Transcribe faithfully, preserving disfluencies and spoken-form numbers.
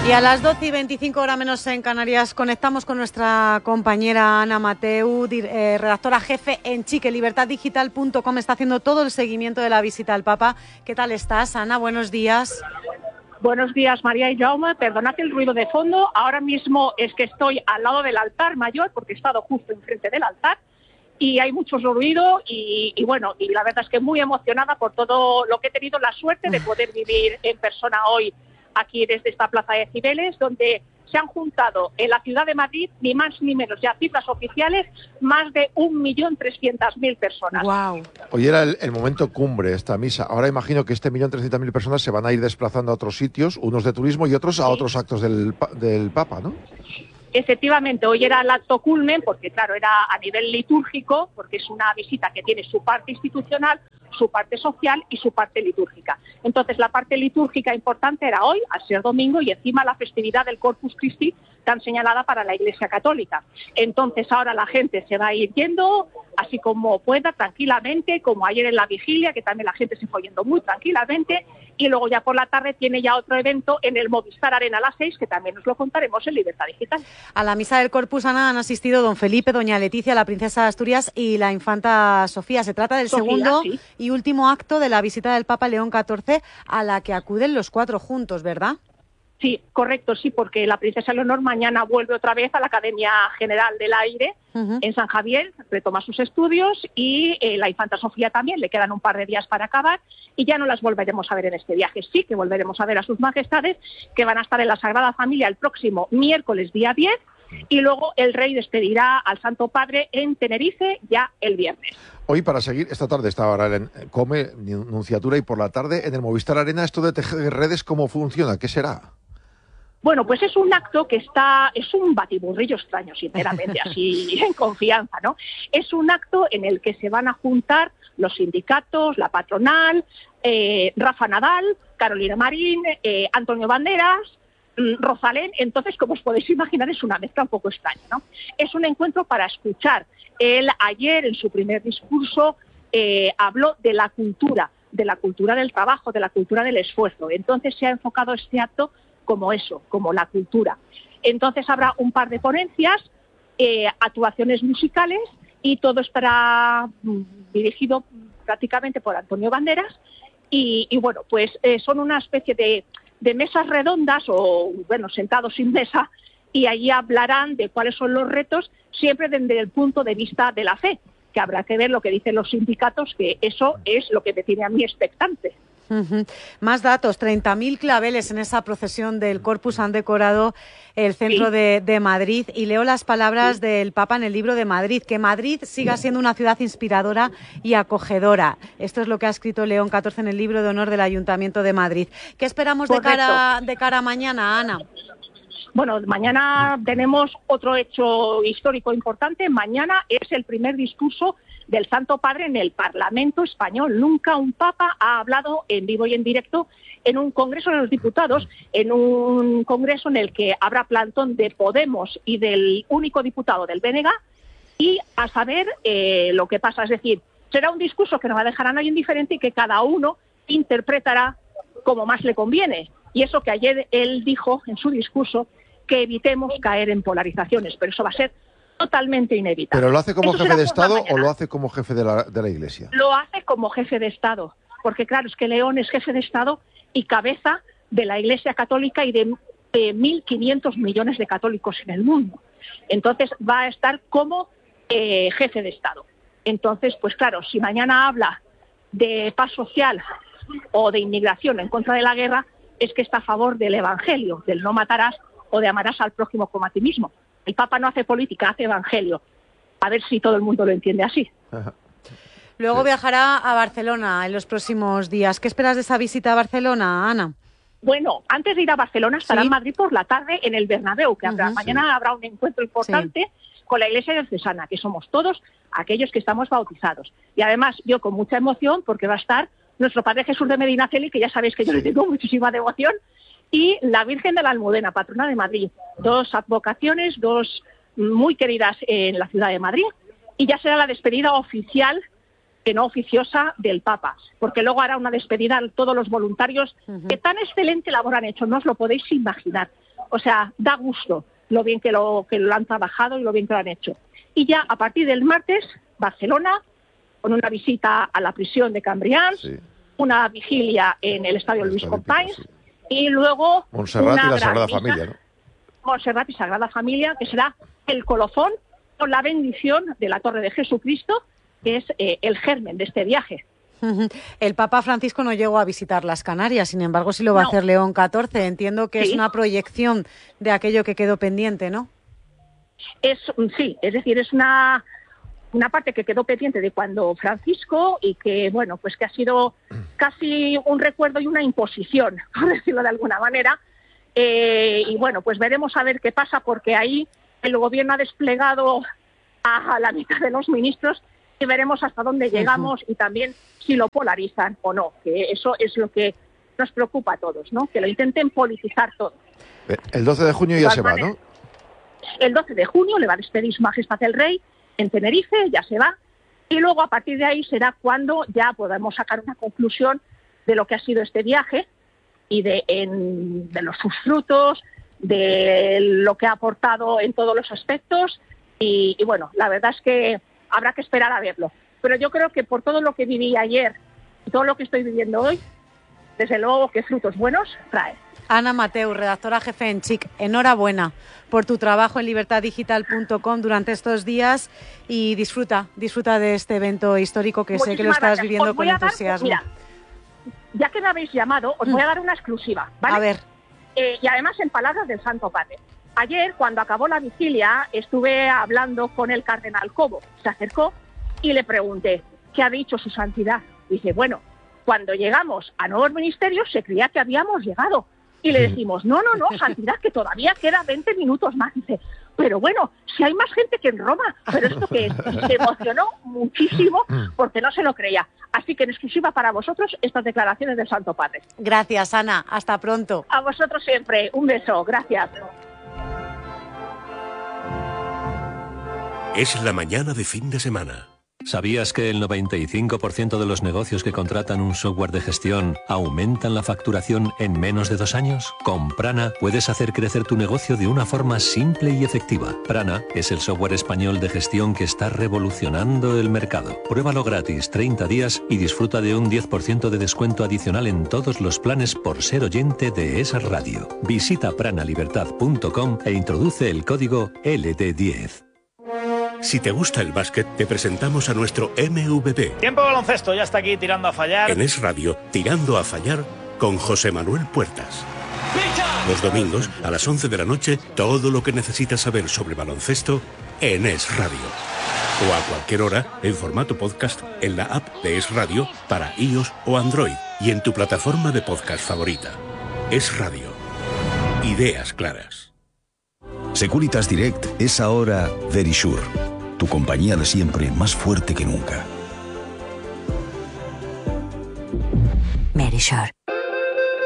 Y a las doce y veinticinco, hora menos en Canarias, conectamos con nuestra compañera Ana Mateu, eh, redactora jefe en chique libertad digital punto com. Está haciendo todo el seguimiento de la visita al Papa. ¿Qué tal estás, Ana? Buenos días. Buenos días, María y Jaume. Perdonad el ruido de fondo. Ahora mismo es que estoy al lado del altar mayor, porque he estado justo enfrente del altar, y hay mucho ruido y, y bueno, y la verdad es que muy emocionada por todo lo que he tenido la suerte de poder vivir en persona hoy aquí desde esta Plaza de Cibeles, donde se han juntado en la ciudad de Madrid, ni más ni menos, ya cifras oficiales, más de un millón trescientas mil personas. Wow. Hoy era el, el momento cumbre esta misa. Ahora imagino que este millón trescientas mil personas se van a ir desplazando a otros sitios, unos de turismo y otros a Sí. otros actos del, del Papa, ¿no? Efectivamente, hoy era el acto culmen, porque claro, era a nivel litúrgico, porque es una visita que tiene su parte institucional, su parte social y su parte litúrgica. Entonces, la parte litúrgica importante era hoy, al ser domingo, y encima la festividad del Corpus Christi, tan señalada para la Iglesia Católica. Entonces, ahora la gente se va a ir yendo, así como pueda, tranquilamente, como ayer en la vigilia, que también la gente se fue yendo muy tranquilamente, y luego ya por la tarde tiene ya otro evento en el Movistar Arena a las seis, que también nos lo contaremos en Libertad Digital. A la misa del Corpus, Ana, han asistido don Felipe, doña Leticia, la princesa de Asturias y la infanta Sofía. Se trata del Sofía, segundo sí. y último acto de la visita del Papa León catorce, a la que acuden los cuatro juntos, ¿verdad? Sí, correcto, sí, porque la princesa Leonor mañana vuelve otra vez a la Academia General del Aire uh-huh. en San Javier, retoma sus estudios, y eh, la infanta Sofía también, le quedan un par de días para acabar y ya no las volveremos a ver en este viaje. Sí que volveremos a ver a sus majestades, que van a estar en la Sagrada Familia el próximo miércoles día diez, y luego el rey despedirá al Santo Padre en Tenerife ya el viernes. Hoy, para seguir, esta tarde está ahora en Come, Nunciatura, y por la tarde en el Movistar Arena, esto de tejer redes, ¿cómo funciona? ¿Qué será? Bueno, pues es un acto que está, es un batiburrillo extraño, sinceramente, así en confianza, ¿no? Es un acto en el que se van a juntar los sindicatos, la patronal, eh, Rafa Nadal, Carolina Marín, eh, Antonio Banderas, Rosalén. Entonces, como os podéis imaginar, es una mezcla un poco extraña, ¿no? Es un encuentro para escuchar. Él ayer, en su primer discurso, eh, habló de la cultura, de la cultura del trabajo, de la cultura del esfuerzo. Entonces, se ha enfocado este acto como eso, como la cultura. Entonces, habrá un par de ponencias, eh, actuaciones musicales, y todo estará mm, dirigido prácticamente por Antonio Banderas. Y, y bueno, pues eh, son una especie de de mesas redondas o, bueno, sentados sin mesa, y allí hablarán de cuáles son los retos, siempre desde el punto de vista de la fe, que habrá que ver lo que dicen los sindicatos, que eso es lo que me tiene a mí expectante. Uh-huh. Más datos, treinta mil claveles en esa procesión del Corpus han decorado el centro sí. de, de Madrid, y leo las palabras sí. del Papa en el libro de Madrid, que Madrid siga siendo una ciudad inspiradora y acogedora. Esto es lo que ha escrito León catorce en el libro de honor del Ayuntamiento de Madrid. ¿Qué esperamos de cara, de cara a mañana, Ana? Bueno, mañana tenemos otro hecho histórico importante. Mañana es el primer discurso del Santo Padre en el Parlamento español. Nunca un Papa ha hablado en vivo y en directo en un Congreso de los Diputados, en un Congreso en el que habrá plantón de Podemos y del único diputado del B N G, y a saber eh, lo que pasa. Es decir, será un discurso que no va a dejar a nadie indiferente y que cada uno interpretará como más le conviene. Y eso que ayer él dijo en su discurso, que evitemos caer en polarizaciones, pero eso va a ser totalmente inevitable. ¿Pero lo hace como eso jefe de Estado mañana. o lo hace como jefe de la, de la Iglesia? Lo hace como jefe de Estado, porque claro, es que León es jefe de Estado y cabeza de la Iglesia Católica y de, de mil quinientos millones de católicos en el mundo. Entonces va a estar como eh, jefe de Estado. Entonces, pues claro, si mañana habla de paz social o de inmigración en contra de la guerra, es que está a favor del Evangelio, del no matarás o de amarás al prójimo como a ti mismo. El Papa no hace política, hace evangelio. A ver si todo el mundo lo entiende así. Ajá. Luego sí. viajará a Barcelona en los próximos días. ¿Qué esperas de esa visita a Barcelona, Ana? Bueno, antes de ir a Barcelona estará ¿Sí? en Madrid por la tarde en el Bernabéu, que habrá, uh-huh, mañana sí. habrá un encuentro importante sí. con la Iglesia diocesana, que somos todos aquellos que estamos bautizados. Y además yo con mucha emoción, porque va a estar nuestro Padre Jesús de Medinaceli, que ya sabéis que yo le tengo muchísima devoción, y la Virgen de la Almudena, patrona de Madrid. Dos advocaciones, dos muy queridas en la ciudad de Madrid, y ya será la despedida oficial, que no oficiosa, del Papa, porque luego hará una despedida a todos los voluntarios uh-huh. que tan excelente labor han hecho, no os lo podéis imaginar. o sea, da gusto lo bien que lo, que lo han trabajado y lo bien que lo han hecho. Y ya a partir del martes, Barcelona, con una visita a la prisión de Cambrians, sí. una vigilia en el Estadio Luis Companys, sí. y luego Montserrat y la Sagrada Familia, ¿no? Montserrat y Sagrada Familia, que será el colofón con la bendición de la Torre de Jesucristo, que es eh, el germen de este viaje. El Papa Francisco no llegó a visitar las Canarias, sin embargo sí lo va no. a hacer León catorce. Entiendo que sí. es una proyección de aquello que quedó pendiente, ¿no? Es, sí, es decir, es una, una parte que quedó pendiente de cuando Francisco y que, bueno, pues que ha sido casi un recuerdo y una imposición, por decirlo de alguna manera. Eh, y bueno, pues veremos a ver qué pasa, porque ahí el gobierno ha desplegado a, a la mitad de los ministros y veremos hasta dónde llegamos uh-huh. y también si lo polarizan o no, que eso es lo que nos preocupa a todos, ¿no? Que lo intenten politizar todo. El doce de junio ya se va, ¿no? El doce de junio le va a despedir Su Majestad el Rey en Tenerife, ya se va, y luego a partir de ahí será cuando ya podamos sacar una conclusión de lo que ha sido este viaje y de, en, de los sus frutos, de lo que ha aportado en todos los aspectos, y, y bueno, la verdad es que habrá que esperar a verlo. Pero yo creo que por todo lo que viví ayer y todo lo que estoy viviendo hoy, desde luego que frutos buenos trae. Ana Mateu, redactora jefe en Chic, enhorabuena por tu trabajo en libertad digital punto com durante estos días y disfruta, disfruta de este evento histórico que Muchísimas sé que lo estás gracias. viviendo con entusiasmo. Dar, mira, ya que me habéis llamado, os voy a dar una exclusiva, ¿vale? A ver. Eh, y además en palabras del Santo Padre. Ayer, cuando acabó la vigilia, estuve hablando con el cardenal Cobo. Se acercó y le pregunté, ¿qué ha dicho su santidad? Dice, bueno, cuando llegamos a nuevos ministerios se creía que habíamos llegado. Y le decimos, no, no, no, santidad, que todavía queda veinte minutos más. Dice, pero bueno, si hay más gente que en Roma. Pero esto que es, se emocionó muchísimo porque no se lo creía. Así que en exclusiva para vosotros estas declaraciones del Santo Padre. Gracias, Ana. Hasta pronto. A vosotros siempre. Un beso. Gracias. Es la mañana de fin de semana. ¿Sabías que el noventa y cinco por ciento de los negocios que contratan un software de gestión aumentan la facturación en menos de dos años? Con Prana puedes hacer crecer tu negocio de una forma simple y efectiva. Prana es el software español de gestión que está revolucionando el mercado. Pruébalo gratis treinta días y disfruta de un diez por ciento de descuento adicional en todos los planes por ser oyente de Es Radio. Visita prana libertad punto com e introduce el código L D diez. Si te gusta el básquet, te presentamos a nuestro M V P. Tiempo de baloncesto, ya está aquí tirando a fallar. En Es Radio, tirando a fallar con José Manuel Puertas. Los domingos, a las once de la noche, todo lo que necesitas saber sobre baloncesto en Es Radio. O a cualquier hora, en formato podcast, en la app de Es Radio para iOS o Android y en tu plataforma de podcast favorita. Es Radio. Ideas claras. Securitas Direct es ahora Verisure, tu compañía de siempre más fuerte que nunca. Verisure.